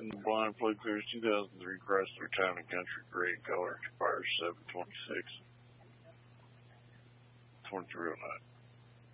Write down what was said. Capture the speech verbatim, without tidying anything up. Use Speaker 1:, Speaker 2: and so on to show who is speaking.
Speaker 1: Blind Plug Clears two thousand three Chrysler Town and Country Gray color expires seven twenty-six twenty-three oh nine.